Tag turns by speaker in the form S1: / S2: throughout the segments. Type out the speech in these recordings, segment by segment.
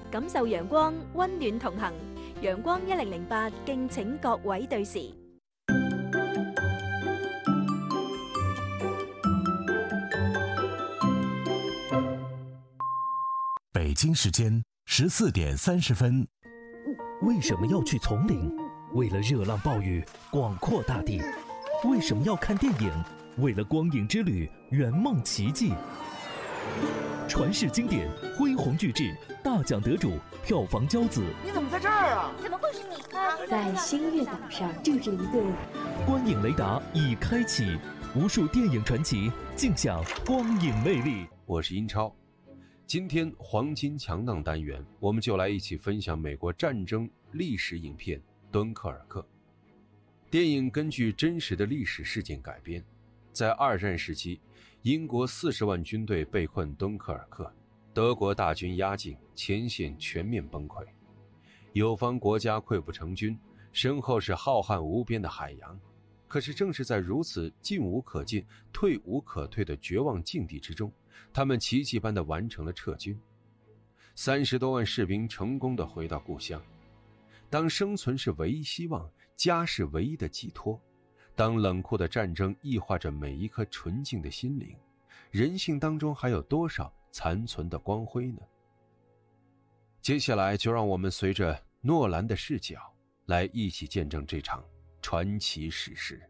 S1: 感受陽光，溫暖同行。陽光1008，敬請各位對時。
S2: 北京时间14点30分。
S3: 为什么要去丛林？为了热浪暴雨，广阔大地。为什么要看电影？为了光影之旅，圆梦奇迹。传世经典，恢弘巨制，大奖得主，票房骄子。
S4: 你怎么在这儿啊？
S5: 怎么会是你啊？
S6: 在星月岛上住着一对。
S3: 观影雷达已开启，无数电影传奇尽享光影魅力。
S7: 我是英超。今天黄金强档单元，我们就来一起分享美国战争历史影片《敦刻尔克》。电影根据真实的历史事件改编，在二战时期，英国40万军队被困敦刻尔克，德国大军压境，前线全面崩溃，友方国家溃不成军，身后是浩瀚无边的海洋。可是正是在如此进无可进、退无可退的绝望境地之中，他们奇迹般地完成了撤军。30多万士兵成功地回到故乡。当生存是唯一希望，家是唯一的寄托，当冷酷的战争异化着每一颗纯净的心灵，人性当中还有多少残存的光辉呢？接下来就让我们随着诺兰的视角，来一起见证这场传奇史诗。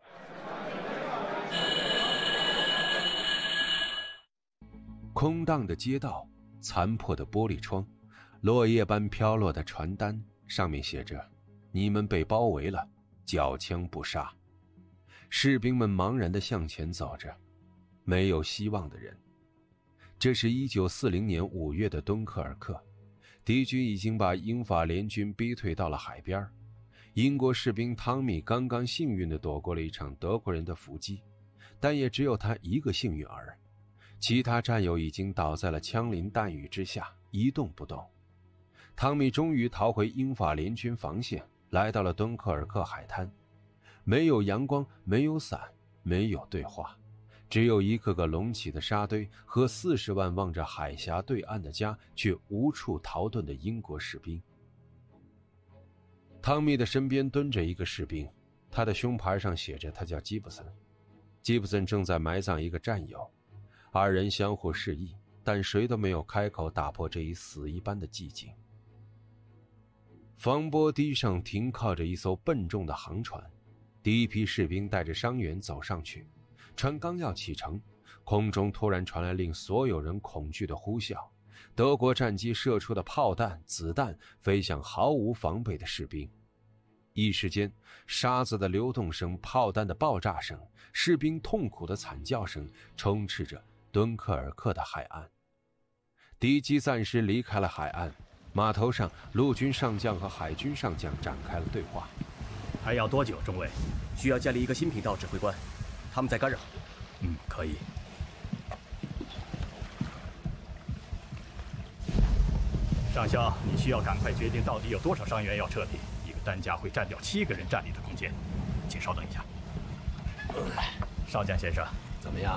S7: 空荡的街道，残破的玻璃窗，落叶般飘落的传单，上面写着：你们被包围了，缴枪不杀。士兵们茫然地向前走着，没有希望的人。这是1940年5月的敦刻尔克，敌军已经把英法联军逼退到了海边。英国士兵汤米刚刚幸运地躲过了一场德国人的伏击，但也只有他一个幸运儿，其他战友已经倒在了枪林弹雨之下，一动不动。汤米终于逃回英法联军防线，来到了敦刻尔克海滩。没有阳光，没有伞，没有对话，只有一个个隆起的沙堆和40万望着海峡对岸的家却无处逃遁的英国士兵。汤米的身边蹲着一个士兵，他的胸牌上写着他叫吉布森。吉布森正在埋葬一个战友，二人相互示意，但谁都没有开口打破这一死一般的寂静。防波堤上停靠着一艘笨重的航船，第一批士兵带着伤员走上去，船刚要启程，空中突然传来令所有人恐惧的呼啸，德国战机射出的炮弹、子弹飞向毫无防备的士兵。一时间，沙子的流动声、炮弹的爆炸声、士兵痛苦的惨叫声充斥着敦刻尔克的海岸。敌机暂时离开了海岸，码头上陆军上将和海军上将展开了对话。
S8: 还要多久，中尉？
S9: 需要建立一个新频道，指挥官，他们在干扰。
S8: 可以。上校，你需要赶快决定到底有多少伤员要撤离。一个担架会占掉7个人站立的空间，请稍等一下。少将先生，
S9: 怎么样？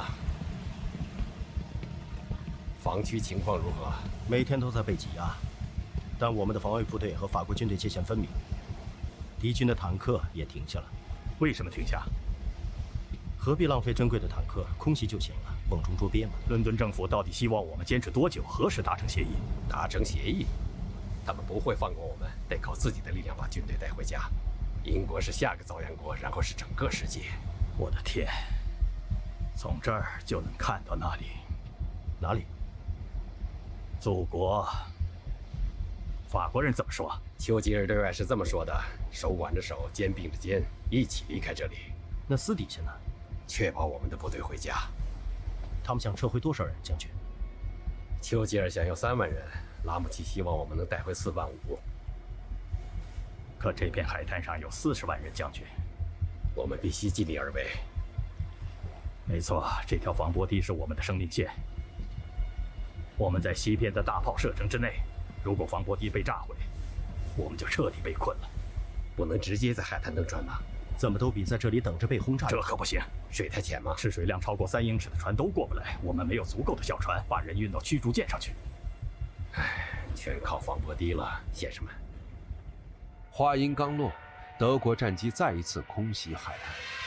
S9: 防区情况如何？
S10: 每天都在被挤压，但我们的防卫部队和法国军队界限分明。敌军的坦克也停下了。
S8: 为什么停下？
S10: 何必浪费珍贵的坦克？空袭就行了，瓮中捉鳖嘛。
S8: 伦敦政府到底希望我们坚持多久？何时达成协议？
S9: 达成协议？他们不会放过我们，得靠自己的力量把军队带回家。英国是下个遭殃国，然后是整个世界。
S8: 我的天，从这儿就能看到那里。
S10: 哪里？
S8: 祖国。法国人怎么说？
S9: 丘吉尔对外是这么说的：手挽着手，肩并着肩，一起离开这里。
S10: 那私底下呢？
S9: 确保我们的部队回家。
S10: 他们想撤回多少人，将军？
S9: 丘吉尔想要3万人，拉姆齐希望我们能带回4万5。
S8: 可这片海滩上有40万人，将军。
S9: 我们必须尽力而为。
S8: 没错，这条防波堤是我们的生命线。我们在西边的大炮射程之内，如果防波堤被炸毁，我们就彻底被困了。
S9: 不能直接在海滩登船吗？
S10: 怎么都比在这里等着被轰炸。
S8: 这可不行，
S9: 水太浅吗？
S8: 吃水量超过3英尺的船都过不来，我们没有足够的小船把人运到驱逐舰上去。
S9: 全靠防波堤了，先生们。
S7: 话音刚落，德国战机再一次空袭海岸。